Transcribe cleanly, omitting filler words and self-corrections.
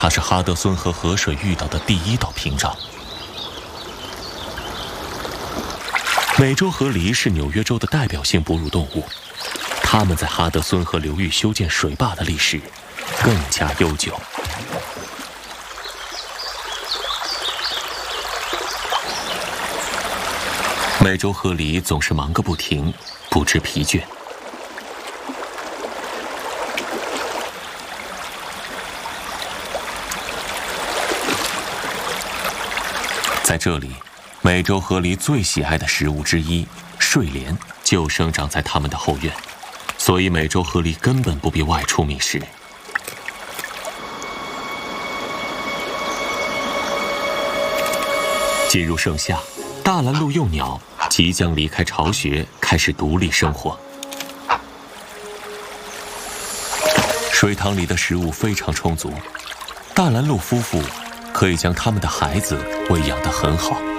它是哈德孙河河水遇到的第一道屏障。美洲河狸是纽约州的代表性哺乳动物，它们在哈德孙河流域修建水坝的历史更加悠久。美洲河狸总是忙个不停，不知疲倦。在这里，美洲河狸最喜爱的食物之一睡莲就生长在它们的后院，所以美洲河狸根本不必外出觅食。进入盛夏，大蓝鹭幼鸟即将离开巢穴，开始独立生活。水塘里的食物非常充足，大蓝鹭夫妇可以将他们的孩子喂养得很好。